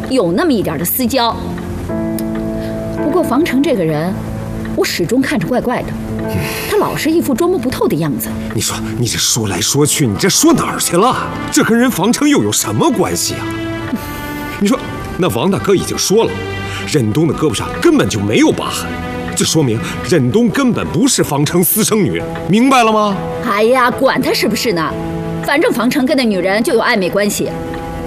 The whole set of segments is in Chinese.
有那么一点的私交。不过房成这个人，我始终看着怪怪的，他老是一副捉摸不透的样子。 你说你这说来说去，你这说哪儿去了？这跟人房成又有什么关系啊？你说那王大哥已经说了，任东的胳膊上根本就没有疤痕，这说明任东根本不是房成私生女，明白了吗？ 哎呀，管他是不是呢，反正房成跟那女人就有暧昧关系。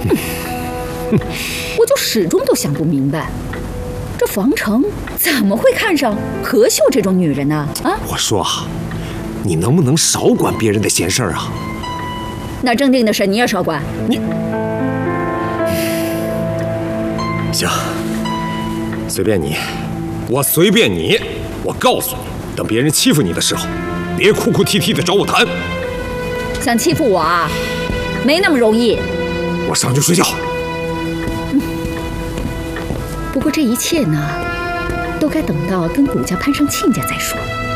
我就始终都想不明白，这房成怎么会看上何秀这种女人呢？啊！ 我说啊，你能不能少管别人的闲事儿啊？ 那正定的事你也少管。 你行，随便你，我随便你。我告诉你，等别人欺负你的时候，别哭哭啼啼的找我谈。 想欺负我啊？没那么容易。 我上去睡觉。 不过这一切呢，都该等到跟谷家攀上亲家再说。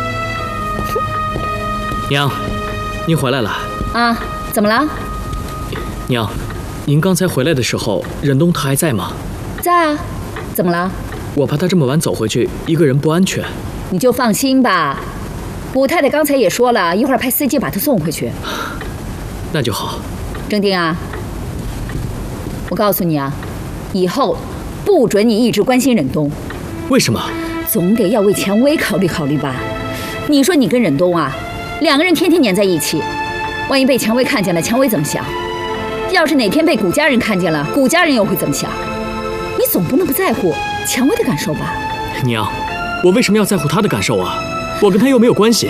娘，您回来了啊？怎么了？ 娘，您刚才回来的时候，任东他还在吗？ 在啊。怎么了？ 我怕他这么晚走回去，一个人不安全。 你就放心吧，谷太太刚才也说了，一会儿派司机把他送回去。 那就好。 正定啊，我告诉你啊，以后不准你一直关心忍东。 为什么？ 总得要为蔷薇考虑考虑吧。你说你跟忍东啊，两个人天天黏在一起，万一被蔷薇看见了，蔷薇怎么想？要是哪天被谷家人看见了，谷家人又会怎么想？你总不能不在乎蔷薇的感受吧？ 娘，我为什么要在乎她的感受啊？我跟她又没有关系。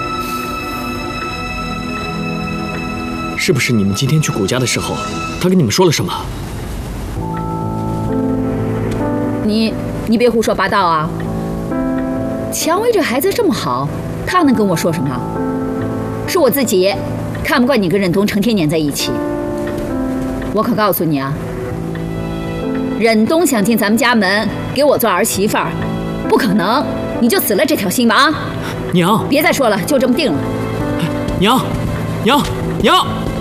是不是你们今天去谷家的时候，她跟你们说了什么？你别胡说八道啊！蔷薇这孩子这么好，她能跟我说什么？是我自己看不惯你跟忍东成天黏在一起。我可告诉你啊，忍东想进咱们家门给我做儿媳妇儿，不可能，你就死了这条心吧啊！娘，别再说了，就这么定了。娘，娘，娘。